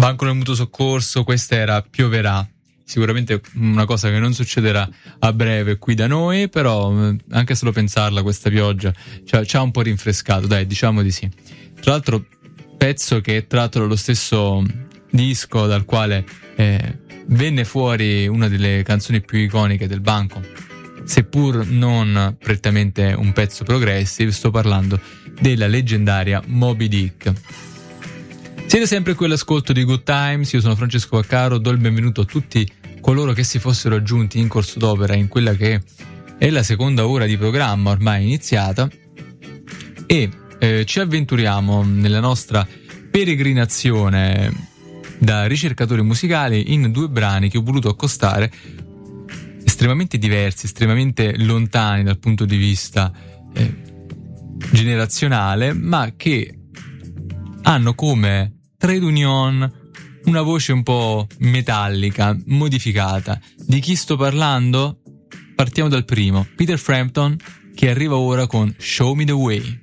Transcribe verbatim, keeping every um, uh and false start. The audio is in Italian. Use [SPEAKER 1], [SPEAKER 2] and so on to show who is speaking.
[SPEAKER 1] Banco del mutuo soccorso, questa era Pioverà. Sicuramente una cosa che non succederà a breve qui da noi, però anche solo pensarla questa pioggia ci ha un po' rinfrescato, dai, diciamo di sì. Tra l'altro pezzo che è tratto dallo stesso disco dal quale eh, venne fuori una delle canzoni più iconiche del Banco, seppur non prettamente un pezzo progressive. Sto parlando della leggendaria Moby Dick. Siete sempre qui all'ascolto di Good Times, io sono Francesco Vaccaro, do il benvenuto a tutti coloro che si fossero aggiunti in corso d'opera in quella che è la seconda ora di programma ormai iniziata, e eh, ci avventuriamo nella nostra peregrinazione da ricercatori musicali in due brani che ho voluto accostare, estremamente diversi, estremamente lontani dal punto di vista eh, generazionale, ma che hanno come trade union una voce un po' metallica, modificata. Di chi sto parlando? Partiamo dal primo, Peter Frampton, che arriva ora con Show Me the Way.